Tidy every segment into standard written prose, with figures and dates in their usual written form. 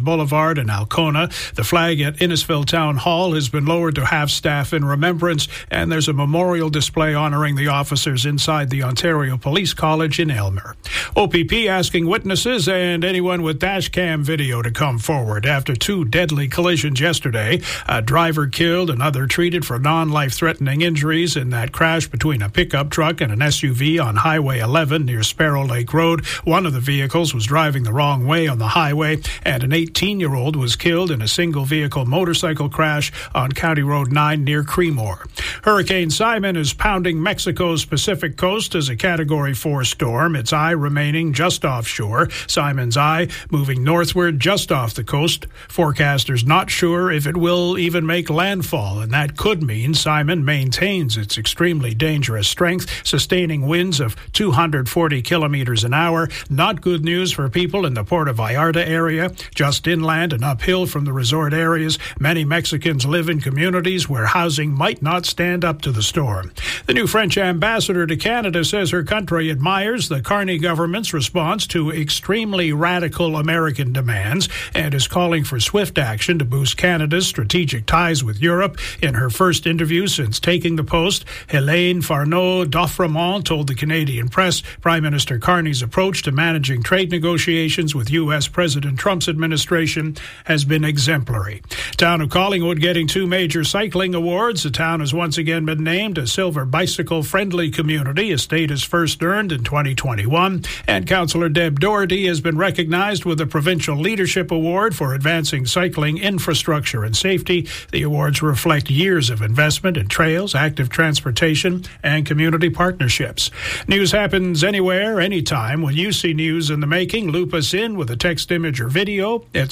Boulevard in Alcona. The flag at Innisfil Town Hall has been lowered to half staff in remembrance, and there's a memorial display honoring the officers inside the Ontario Police College in Aylmer. OPP asking witnesses and anyone with dash cam video to come forward after two deadly collisions yesterday. A driver killed, another treated for non-life-threatening injuries in that crash between a pickup truck and an SUV on Highway 11 near Sparrow Lake Road. One of the vehicles was driving the wrong way on the highway, and an 18-year-old was killed in a single-vehicle motorcycle crash on County Road 9 near Creemore. Hurricane Simon is pounding Mexico's Pacific coast as a Category 4 storm, its eye remaining just offshore. Simon's eye moving northward just off the coast. Forecasters not sure if it will even make landfall, and that could mean Simon maintains its extremely dangerous strength, sustaining winds of 240 kilometers an hour. Not good news for people in the Puerto Vallarta area, just inland and uphill from the resort areas. Many Mexicans live in communities where housing might not stand up to the storm. The new French ambassador to Canada says her country admires the Carney government's response to extremely radical American demands and is calling for swift action to boost Canada's strategic ties with Europe. In her first interview since taking the post, Hélène Farneau-Doffremont told the Canadian press Prime Minister Carney's approach to managing trade negotiations with U.S. President Trump's administration has been exemplary. Town of Collingwood getting two major cycling awards. The town has once again been named a Silver Bicycle-Friendly Community, a status first earned in 2021. And Councillor Deb Doherty has been recognized with a Provincial Leadership Award for advancing cycling infrastructure and safety. The awards reflect years of investment in trails, active transportation, and community partnerships. News happens anywhere, anytime. When you see news in the making, loop us in with a text, image, or video at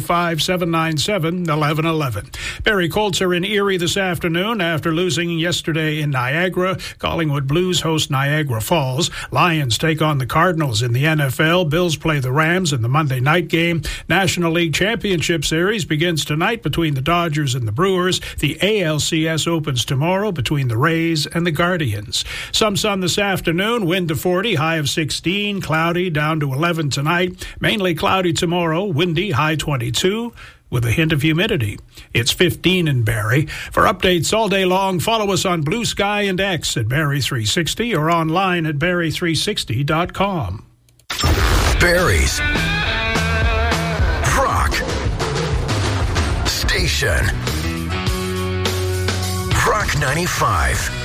705-797-1111. Barrie Colts are in Erie this afternoon after losing yesterday in Niagara. Collingwood Blues host Niagara Falls. Lions take on the Cardinals in the NFL. Bills play the Rams in the Monday night game. National League Championship Series begins tonight between the Dodgers and the Brewers. The ALCS opens tomorrow between the Rays and the Guardians. Some sun this afternoon, wind to 40, high of 16, cloudy down to 11 tonight. Mainly cloudy tomorrow, windy, high 22. With a hint of humidity. It's 15 in Barrie. For updates all day long, follow us on Blue Sky and X at Barrie360 or online at Barrie360.com. Barrie's Rock Station. Rock 95.